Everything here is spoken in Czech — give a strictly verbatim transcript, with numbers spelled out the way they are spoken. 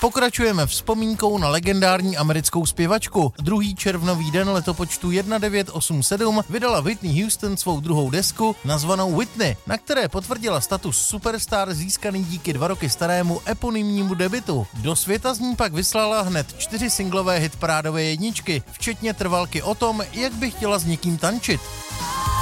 Pokračujeme vzpomínkou na legendární americkou zpěvačku. Druhý červnový den letopočtu devatenáct set osmdesát sedm vydala Whitney Houston svou druhou desku nazvanou Whitney, na které potvrdila status superstar získaný díky dva roky starému eponymnímu debutu. Do světa z ní pak vyslala hned čtyři singlové hitparádové jedničky, včetně trvalky o tom, jak by chtěla s někým tančit.